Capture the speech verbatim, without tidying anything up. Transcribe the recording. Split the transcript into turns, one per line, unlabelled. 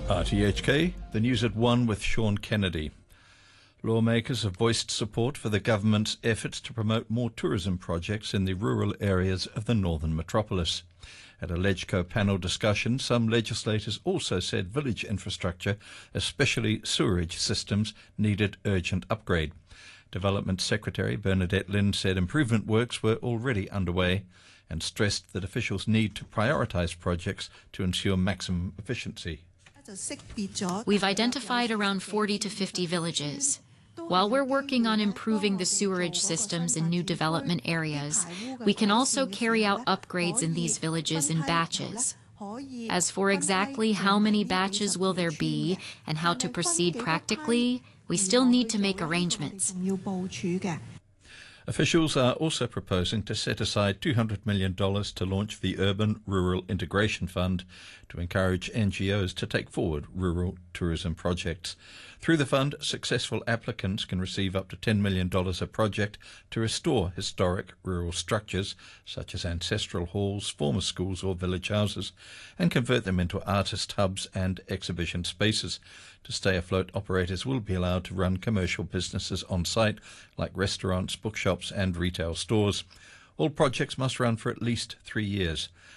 R T H K, the news at one with Sean Kennedy. Lawmakers have voiced support for the government's efforts to promote more tourism projects in the rural areas of the northern metropolis. At a LegCo panel discussion, some legislators also said village infrastructure, especially sewerage systems, needed urgent upgrade. Development Secretary Bernadette Lynn said improvement works were already underway and stressed that officials need to prioritise projects to ensure maximum efficiency.
We've identified around forty to fifty villages. While we're working on improving the sewerage systems in new development areas, we can also carry out upgrades in these villages in batches. As for exactly how many batches will there be and how to proceed practically, we still need to make arrangements.
Officials are also proposing to set aside two hundred million dollars to launch the Urban Rural Integration Fund to encourage N G Os to take forward rural tourism projects. Through the fund, successful applicants can receive up to ten million dollars a project to restore historic rural structures, such as ancestral halls, former schools or village houses, and convert them into artist hubs and exhibition spaces. To stay afloat, operators will be allowed to run commercial businesses on site, like restaurants, bookshops and retail stores. All projects must run for at least three years.